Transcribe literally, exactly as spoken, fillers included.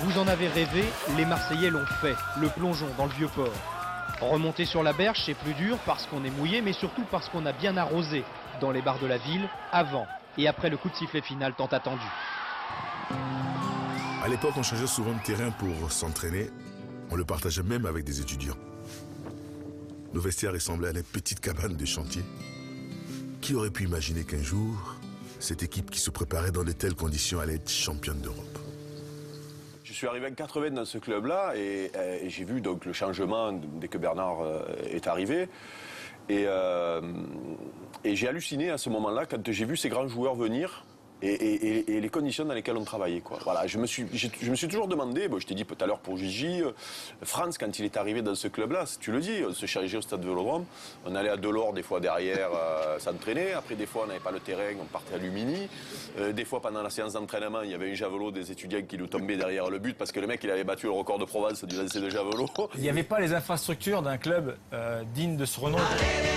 Vous en avez rêvé, les Marseillais l'ont fait, le plongeon dans le Vieux-Port. Remonter sur la berge, c'est plus dur parce qu'on est mouillé, mais surtout parce qu'on a bien arrosé dans les bars de la ville, avant et après le coup de sifflet final tant attendu. À l'époque, on changeait souvent de terrain pour s'entraîner. On le partageait même avec des étudiants. Nos vestiaires ressemblaient à des petites cabanes de chantier. Qui aurait pu imaginer qu'un jour, cette équipe qui se préparait dans de telles conditions allait être championne d'Europe? Je suis arrivé en quatre-vingts dans ce club-là et, et j'ai vu donc le changement dès que Bernard euh, est arrivé. Et, euh, et j'ai halluciné à ce moment-là quand j'ai vu ces grands joueurs venir. Et, et, et les conditions dans lesquelles on travaillait, quoi. Voilà, je me suis, je me suis toujours demandé, bon, je t'ai dit tout à l'heure pour Gigi, euh, Franz, quand il est arrivé dans ce club-là, tu le dis, on se chargeait au stade de Vélodrome, on allait à Delors des fois derrière euh, s'entraîner, après des fois on n'avait pas le terrain, on partait à Lumini, euh, des fois pendant la séance d'entraînement, il y avait un javelot des étudiants qui nous tombaient derrière le but parce que le mec il avait battu le record de Provence du lancer de javelot. Il n'y avait pas les infrastructures d'un club euh, digne de ce renom.